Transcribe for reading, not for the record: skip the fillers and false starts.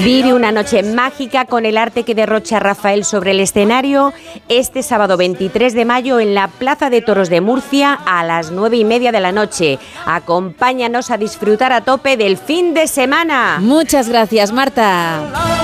Vive una noche mágica con el arte que derrocha Rafael sobre el escenario este sábado 23 de mayo en la Plaza de Toros de Murcia a las 9:30 de la noche. Acompáñanos a disfrutar a tope del fin de semana. Muchas gracias, Marta.